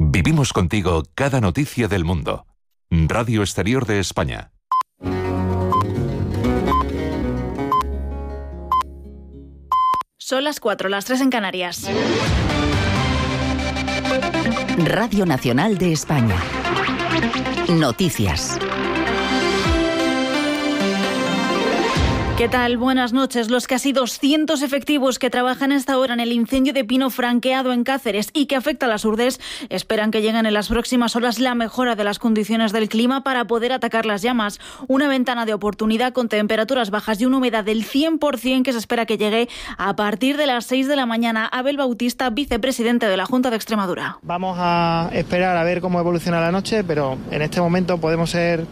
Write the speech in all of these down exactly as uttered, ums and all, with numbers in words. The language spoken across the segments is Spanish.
Vivimos contigo cada noticia del mundo. Radio Exterior de España. Son las cuatro, las tres en Canarias. Radio Nacional de España. Noticias. ¿Qué tal? Buenas noches. Los casi doscientos efectivos que trabajan esta hora en el incendio de pino franqueado en Cáceres y que afecta a las Urdes esperan que lleguen en las próximas horas la mejora de las condiciones del clima para poder atacar las llamas. Una ventana de oportunidad con temperaturas bajas y una humedad del cien por ciento que se espera que llegue a partir de las seis de la mañana. Abel Bautista, vicepresidente de la Junta de Extremadura. Vamos a esperar a ver cómo evoluciona la noche, pero en este momento podemos ser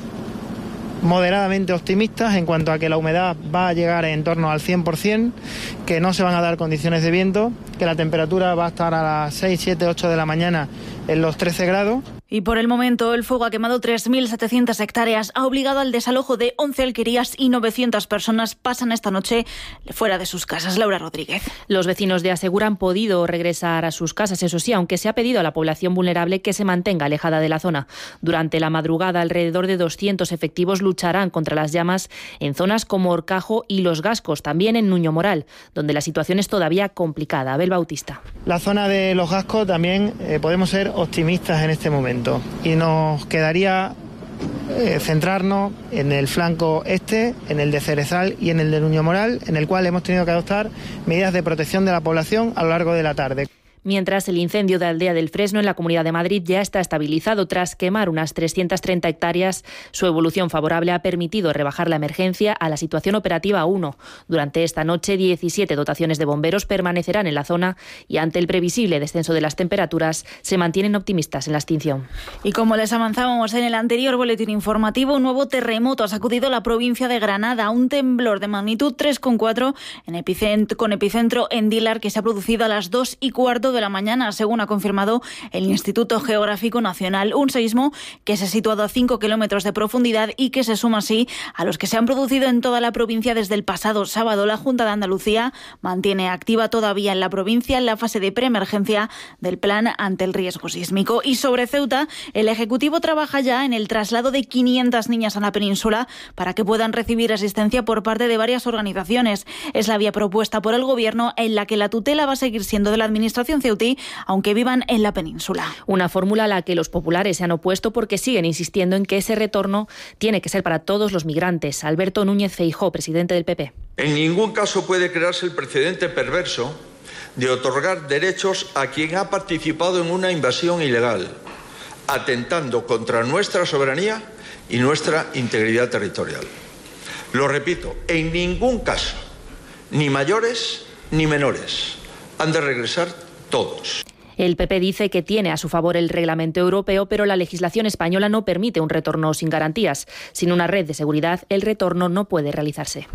moderadamente optimistas en cuanto a que la humedad va a llegar en torno al cien por ciento, que no se van a dar condiciones de viento, que la temperatura va a estar a las seis, siete, ocho de la mañana en los trece grados. Y por el momento el fuego ha quemado tres mil setecientas hectáreas, ha obligado al desalojo de once alquerías y novecientas personas pasan esta noche fuera de sus casas. Laura Rodríguez. Los vecinos de Asegura han podido regresar a sus casas, eso sí, aunque se ha pedido a la población vulnerable que se mantenga alejada de la zona. Durante la madrugada, alrededor de doscientos efectivos lucharán contra las llamas en zonas como Horcajo y Los Gascos, también en Nuño Moral, donde la situación es todavía complicada. Abel Bautista. La zona de Los Gascos también eh, podemos ser optimistas en este momento. Y nos quedaría eh, centrarnos en el flanco este, en el de Cerezal y en el de Nuño Moral, en el cual hemos tenido que adoptar medidas de protección de la población a lo largo de la tarde. Mientras, el incendio de Aldea del Fresno en la Comunidad de Madrid ya está estabilizado tras quemar unas trescientas treinta hectáreas. Su evolución favorable ha permitido rebajar la emergencia a la situación operativa uno. Durante esta noche, diecisiete dotaciones de bomberos permanecerán en la zona y ante el previsible descenso de las temperaturas se mantienen optimistas en la extinción. Y como les avanzábamos en el anterior boletín informativo, un nuevo terremoto ha sacudido la provincia de Granada. Un temblor de magnitud tres coma cuatro en epicentro, con epicentro en Dilar, que se ha producido a las dos y cuarto de la mañana, según ha confirmado el Instituto Geográfico Nacional. Un seísmo que se ha situado a cinco kilómetros de profundidad y que se suma así a los que se han producido en toda la provincia desde el pasado sábado. La Junta de Andalucía mantiene activa todavía en la provincia la fase de preemergencia del plan ante el riesgo sísmico. Y sobre Ceuta, el Ejecutivo trabaja ya en el traslado de quinientas niñas a la península para que puedan recibir asistencia por parte de varias organizaciones. Es la vía propuesta por el Gobierno, en la que la tutela va a seguir siendo de la Administración ceutí, aunque vivan en la península. Una fórmula a la que los populares se han opuesto porque siguen insistiendo en que ese retorno tiene que ser para todos los migrantes. Alberto Núñez Feijóo, presidente del P P. En ningún caso puede crearse el precedente perverso de otorgar derechos a quien ha participado en una invasión ilegal, atentando contra nuestra soberanía y nuestra integridad territorial. Lo repito, en ningún caso, ni mayores ni menores, han de regresar todos. El P P dice que tiene a su favor el reglamento europeo, pero la legislación española no permite un retorno sin garantías. Sin una red de seguridad, el retorno no puede realizarse.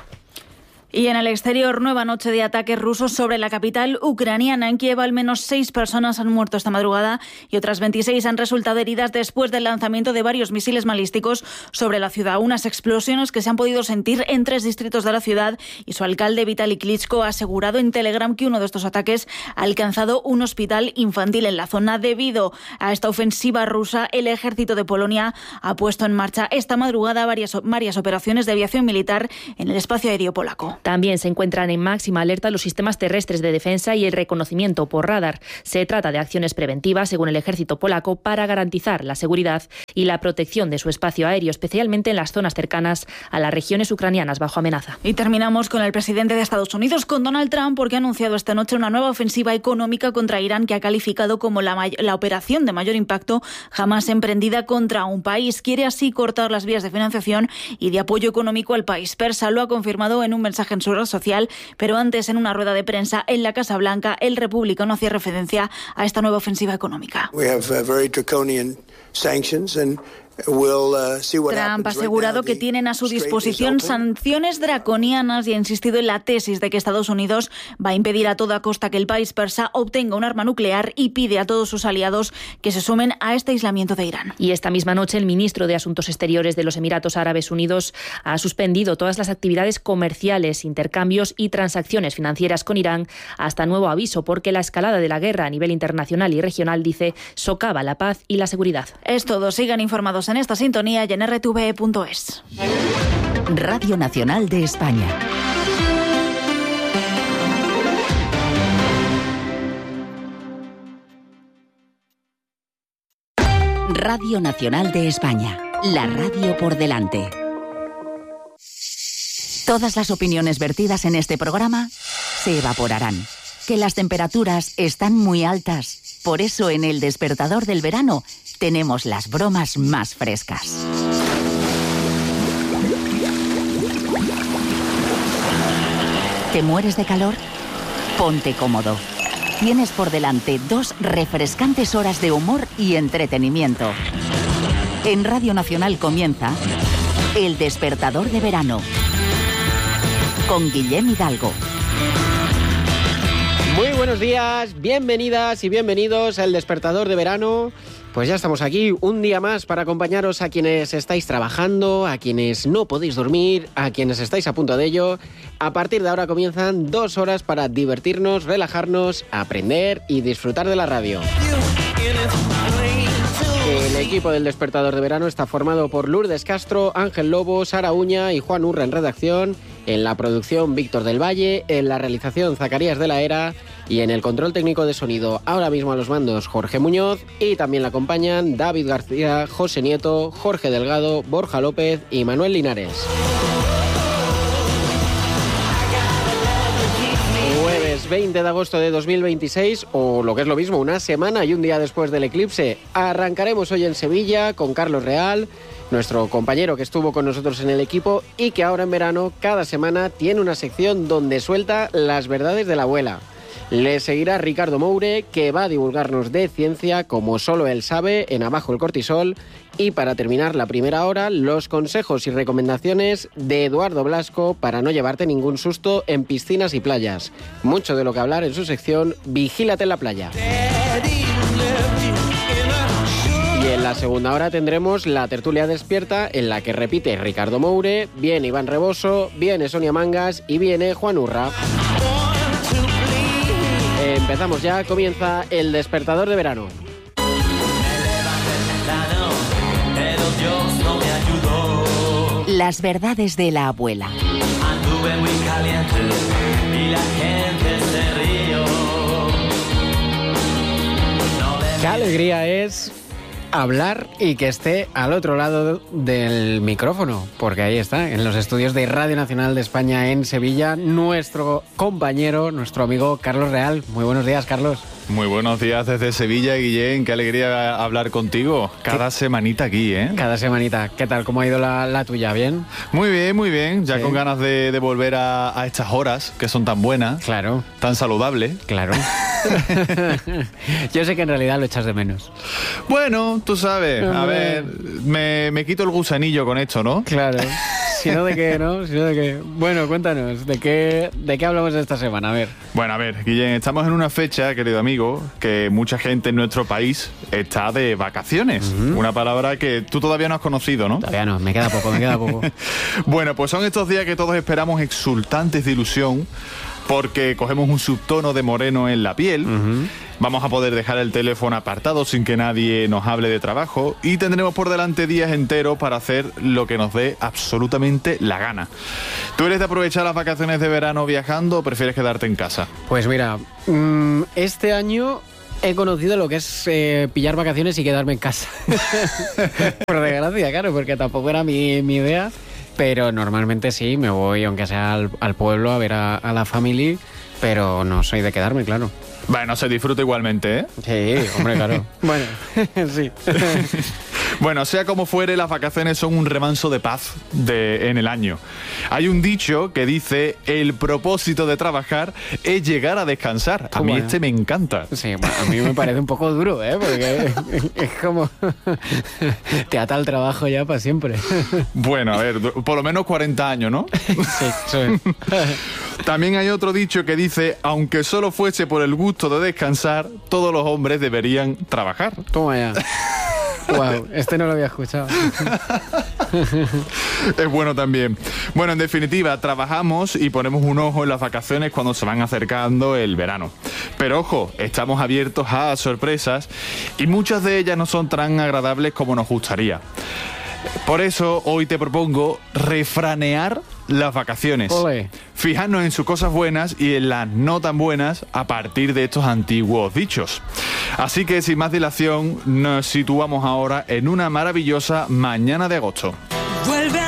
Y en el exterior, nueva noche de ataques rusos sobre la capital ucraniana. En Kiev, al menos seis personas han muerto esta madrugada y otras veintiséis han resultado heridas después del lanzamiento de varios misiles balísticos sobre la ciudad. Unas explosiones que se han podido sentir en tres distritos de la ciudad, y su alcalde Vitaly Klitschko ha asegurado en Telegram que uno de estos ataques ha alcanzado un hospital infantil en la zona. Debido a esta ofensiva rusa, el ejército de Polonia ha puesto en marcha esta madrugada varias, varias operaciones de aviación militar en el espacio aéreo polaco. También se encuentran en máxima alerta los sistemas terrestres de defensa y el reconocimiento por radar. Se trata de acciones preventivas, según el ejército polaco, para garantizar la seguridad y la protección de su espacio aéreo, especialmente en las zonas cercanas a las regiones ucranianas bajo amenaza. Y terminamos con el presidente de Estados Unidos, con Donald Trump, porque ha anunciado esta noche una nueva ofensiva económica contra Irán, que ha calificado como la, may- la operación de mayor impacto jamás emprendida contra un país. Quiere así cortar las vías de financiación y de apoyo económico al país persa. Lo ha confirmado en un mensaje en su red social, pero antes, en una rueda de prensa en la Casa Blanca, el republicano hacía referencia a esta nueva ofensiva económica. We have uh, very draconian sanctions and Trump ha asegurado que tienen a su disposición sanciones draconianas y ha insistido en la tesis de que Estados Unidos va a impedir a toda costa que el país persa obtenga un arma nuclear y pide a todos sus aliados que se sumen a este aislamiento de Irán. Y esta misma noche el ministro de Asuntos Exteriores de los Emiratos Árabes Unidos ha suspendido todas las actividades comerciales, intercambios y transacciones financieras con Irán hasta nuevo aviso, porque la escalada de la guerra a nivel internacional y regional, dice, socava la paz y la seguridad. Es todo. Sigan informados en esta sintonía y en r t v e punto es. Radio Nacional de España. Radio Nacional de España. La radio por delante. Todas las opiniones vertidas en este programa se evaporarán. Que las temperaturas están muy altas. Por eso en El Despertador del Verano tenemos las bromas más frescas. ¿Te mueres de calor? Ponte cómodo. Tienes por delante dos refrescantes horas de humor y entretenimiento. En Radio Nacional comienza El Despertador de Verano con Guillem Hidalgo. Muy buenos días, bienvenidas y bienvenidos al Despertador de Verano. Pues ya estamos aquí un día más para acompañaros a quienes estáis trabajando, a quienes no podéis dormir, a quienes estáis a punto de ello. A partir de ahora comienzan dos horas para divertirnos, relajarnos, aprender y disfrutar de la radio. El equipo del Despertador de Verano está formado por Lourdes Castro, Ángel Lobo, Sara Uña y Juan Urra en redacción. En la producción, Víctor del Valle. En la realización, Zacarías de la Era. Y en el control técnico de sonido, ahora mismo a los mandos, Jorge Muñoz. Y también la acompañan David García, José Nieto, Jorge Delgado, Borja López y Manuel Linares. Jueves veinte de agosto de dos mil veintiséis, o lo que es lo mismo, una semana y un día después del eclipse. Arrancaremos hoy en Sevilla con Carlos Real, nuestro compañero que estuvo con nosotros en el equipo y que ahora en verano, cada semana, tiene una sección donde suelta las verdades de la abuela. Le seguirá Ricardo Moure, que va a divulgarnos de ciencia, como solo él sabe, en Abajo el Cortisol. Y para terminar la primera hora, los consejos y recomendaciones de Eduardo Blasco para no llevarte ningún susto en piscinas y playas. Mucho de lo que hablar en su sección Vigílate en la playa. Y en la segunda hora tendremos la tertulia despierta, en la que repite Ricardo Moure, viene Iván Reboso, viene Sonia Mangas y viene Juan Urra. Empezamos ya, comienza El Despertador de Verano. Las verdades de la abuela. Anduve muy caliente y la gente se rió. Qué alegría es hablar y que esté al otro lado del micrófono, porque ahí está, en los estudios de Radio Nacional de España en Sevilla, nuestro compañero, nuestro amigo Carlos Real. Muy buenos días, Carlos. Muy buenos días desde Sevilla, Guillén. Qué alegría hablar contigo. Cada ¿Qué? semanita aquí, ¿eh? Cada semanita. ¿Qué tal? ¿Cómo ha ido la, la tuya? ¿Bien? Muy bien, muy bien. Ya sí. Con ganas de, de volver a, a estas horas que son tan buenas. Claro. Tan saludables. Claro. Yo sé que en realidad lo echas de menos. Bueno, tú sabes. A ver, me, me quito el gusanillo con esto, ¿no? Claro. Si no, ¿de qué, no? Si no, ¿de qué? Bueno, cuéntanos, ¿de qué, ¿de qué hablamos esta semana? A ver. Bueno, a ver, Guillén, estamos en una fecha, querido amigo, que mucha gente en nuestro país está de vacaciones. Uh-huh. Una palabra que tú todavía no has conocido, ¿no? Todavía no, me queda poco, me queda poco. Bueno, pues son estos días que todos esperamos exultantes de ilusión, porque cogemos un subtono de moreno en la piel, uh-huh. Vamos a poder dejar el teléfono apartado sin que nadie nos hable de trabajo y tendremos por delante días enteros para hacer lo que nos dé absolutamente la gana. ¿Tú eres de aprovechar las vacaciones de verano viajando o prefieres quedarte en casa? Pues mira, este año he conocido lo que es eh, pillar vacaciones y quedarme en casa. Por desgracia, claro, porque tampoco era mi, mi idea. Pero normalmente sí, me voy, aunque sea al, al pueblo, a ver a, a la familia, pero no soy de quedarme, claro. Bueno, se disfruta igualmente, ¿eh? Sí, hombre, claro. Bueno, sí. Bueno, sea como fuere, las vacaciones son un remanso de paz de, en el año. Hay un dicho que dice, el propósito de trabajar es llegar a descansar. A mí este me encanta. Sí, a mí me parece un poco duro, ¿eh? Porque es como... te ata al trabajo ya para siempre. Bueno, a ver, por lo menos cuarenta años, ¿no? Sí, sí. También hay otro dicho que dice, aunque solo fuese por el gusto de descansar, todos los hombres deberían trabajar. Toma ya. Wow, este no lo había escuchado. Es bueno también. Bueno, en definitiva, trabajamos y ponemos un ojo en las vacaciones cuando se van acercando el verano. Pero ojo, estamos abiertos a sorpresas y muchas de ellas no son tan agradables como nos gustaría. Por eso hoy te propongo refranear las vacaciones. Olé. Fijarnos en sus cosas buenas y en las no tan buenas a partir de estos antiguos dichos. Así que sin más dilación nos situamos ahora en una maravillosa mañana de agosto.